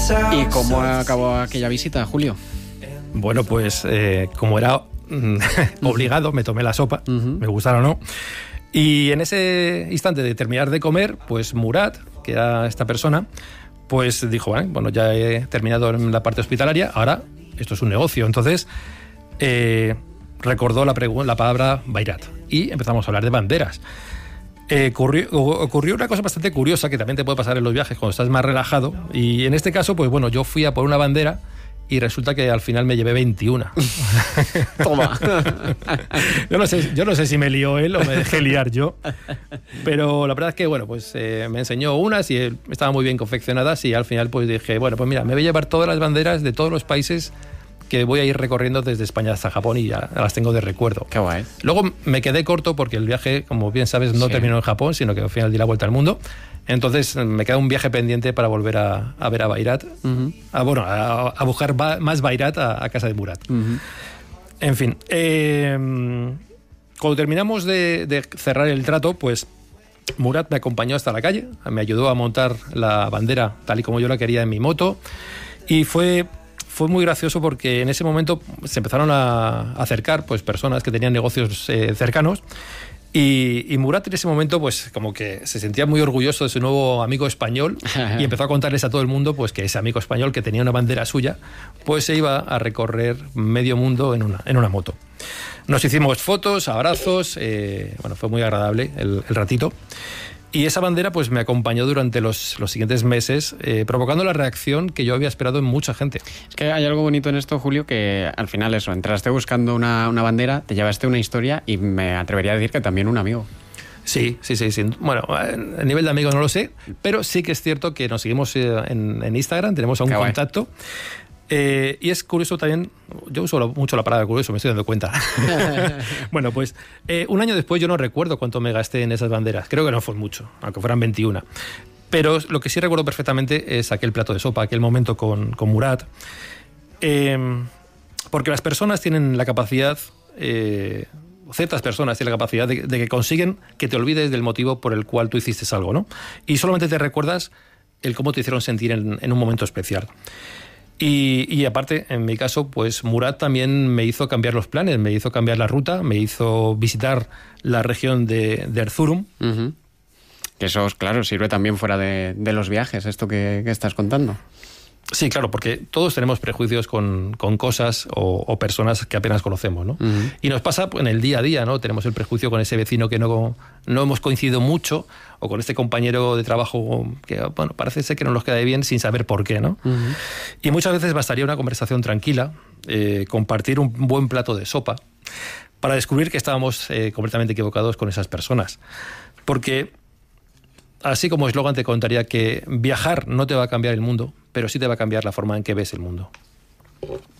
¿Y cómo acabó aquella visita, Julio? Bueno, pues como era obligado, me tomé la sopa, me gustara o no. Y en ese instante de terminar de comer, pues Murat, que era esta persona, pues dijo, bueno, ya he terminado en la parte hospitalaria, ahora esto es un negocio. Entonces recordó la palabra Bairat y empezamos a hablar de banderas. Ocurrió una cosa bastante curiosa que también te puede pasar en los viajes cuando estás más relajado, y en este caso, pues bueno, yo fui a por una bandera y resulta que al final me llevé 21. Toma. Yo no sé si me lió él o me dejé liar yo, pero la verdad es que bueno, pues me enseñó unas y estaban muy bien confeccionadas, y al final pues dije, bueno, pues mira, me voy a llevar todas las banderas de todos los países que voy a ir recorriendo desde España hasta Japón, y ya las tengo de recuerdo. Qué guay. Luego me quedé corto porque el viaje, como bien sabes, no terminó en Japón, sino que al final di la vuelta al mundo. Entonces me queda un viaje pendiente para volver a ver a Bairat, a buscar más Bairat a casa de Murat. En fin, cuando terminamos de cerrar el trato, pues Murat me acompañó hasta la calle, me ayudó a montar la bandera tal y como yo la quería en mi moto, y fue muy gracioso porque en ese momento se empezaron a acercar pues personas que tenían negocios cercanos, y Murat en ese momento pues como que se sentía muy orgulloso de su nuevo amigo español y empezó a contarles a todo el mundo pues que ese amigo español, que tenía una bandera suya, pues se iba a recorrer medio mundo en una moto. Nos hicimos fotos, abrazos, fue muy agradable el ratito. Y esa bandera pues me acompañó durante los siguientes meses, provocando la reacción que yo había esperado en mucha gente. Es que hay algo bonito en esto, Julio, que al final eso, entraste buscando una bandera, te llevaste una historia y me atrevería a decir que también un amigo. Sí. Bueno, a nivel de amigos no lo sé, pero sí que es cierto que nos seguimos en Instagram, tenemos aún contacto. Y es curioso también, yo uso mucho la palabra curioso, me estoy dando cuenta. Bueno, pues un año después yo no recuerdo cuánto me gasté en esas banderas, creo que no fue mucho, aunque fueran 21. Pero lo que sí recuerdo perfectamente es aquel plato de sopa, aquel momento con Murat, porque las personas tienen la capacidad, ciertas personas tienen la capacidad de que consiguen que te olvides del motivo por el cual tú hiciste algo, ¿no? Y solamente te recuerdas el cómo te hicieron sentir en un momento especial. Y aparte, en mi caso, pues Murat también me hizo cambiar los planes, me hizo cambiar la ruta, me hizo visitar la región de Erzurum. Que eso, claro, sirve también fuera de los viajes, esto que estás contando. Sí, claro, porque todos tenemos prejuicios con cosas o personas que apenas conocemos, ¿no? Y nos pasa en el día a día, ¿no? Tenemos el prejuicio con ese vecino que no hemos coincidido mucho, o con este compañero de trabajo que, bueno, parece ser que no nos queda bien sin saber por qué, ¿no? Y muchas veces bastaría una conversación tranquila, compartir un buen plato de sopa, para descubrir que estábamos completamente equivocados con esas personas. Porque así como eslogan te contaría que viajar no te va a cambiar el mundo, pero sí te va a cambiar la forma en que ves el mundo.